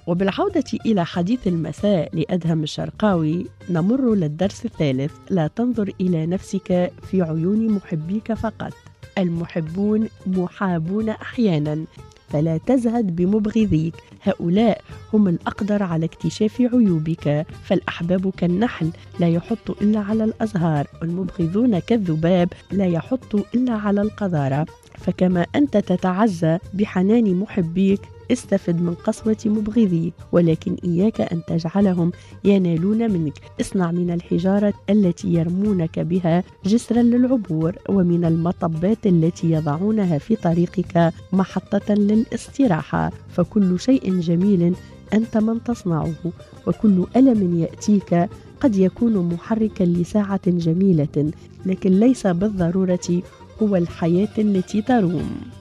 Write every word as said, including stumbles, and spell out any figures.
وبالعودة إلى حديث المساء لأدهم الشرقاوي نمر للدرس الثالث. لا تنظر إلى نفسك في عيون محبيك فقط، المحبون محابون أحيانا، فلا تزهد بمبغضيك، هؤلاء هم الأقدر على اكتشاف عيوبك. فالأحباب كالنحل لا يحط إلا على الأزهار، والمبغضون كالذباب لا يحط إلا على القذارة. فكما أنت تتعزى بحنان محبيك استفد من قسوة مبغضيك، ولكن إياك أن تجعلهم ينالون منك. اصنع من الحجارة التي يرمونك بها جسرا للعبور، ومن المطبات التي يضعونها في طريقك محطة للاستراحة. فكل شيء جميل أنت من تصنعه، وكل ألم يأتيك قد يكون محركا لساعة جميلة، لكن ليس بالضرورة هو الحياة التي تروم.